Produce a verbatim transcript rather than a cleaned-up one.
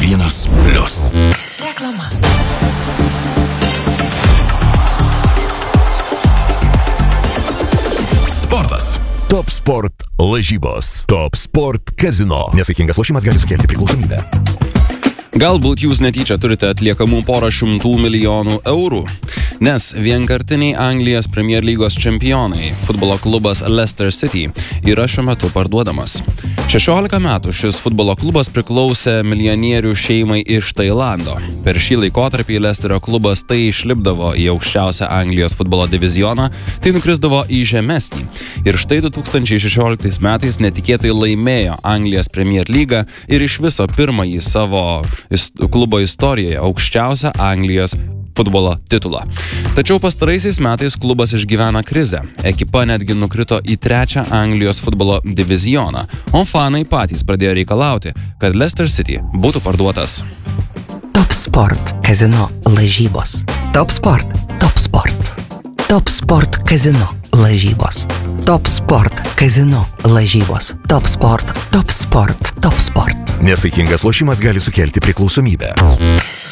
vienas plius. Reklama. Sportas. Top Sport lažybos. Top Sport kazino. Nesaikingas lošimas gali sukelti priklausomybę. Galbūt jūs netyčia turite atliekamų porą šimtų milijonų eurų, nes vienkartiniai Anglijos Premier lygos čempionai, futbolo klubas Leicester City, yra šiuo metu parduodamas. šešiolika metų šis futbolo klubas priklausė milijonierių šeimai iš Tailando. Per šį laikotarpį Leicesterio klubas tai išlipdavo į aukščiausią Anglijos futbolo divizioną, tai nukrisdavo į žemesnį. Ir štai du tūkstančiai šešioliktais metais netikėtai laimėjo Anglijos Premier lygą ir iš viso pirmąjį savo klubo istorijoje aukščiausią Anglijos futbolo titulą. Tačiau pastaraisiais metais klubas išgyvena krizę. Ekipa netgi nukrito į trečią Anglijos futbolo divizioną, o fanai patys pradėjo reikalauti, kad Leicester City būtų parduotas. Top Sport kazino lažybos. Top Sport. Top Sport. Top Sport kazino lažybos. Top Sport kazino lažybos. Top Sport. Top Sport. Top Sport. Nesaikingas lošimas gali sukelti priklausomybę.